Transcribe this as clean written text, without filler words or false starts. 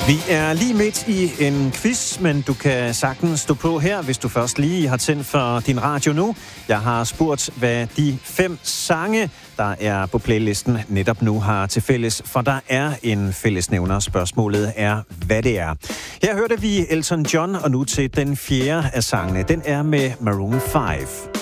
Vi er lige midt i en quiz, men du kan sagtens stå på her, hvis du først lige har tændt for din radio nu. Jeg har spurgt, hvad de 5 sange, der er på playlisten netop nu, har til fælles, for der er en fællesnævner. Spørgsmålet er, hvad det er. Her hørte vi Elton John, og nu til den 4. af sangene. Den er med Maroon 5.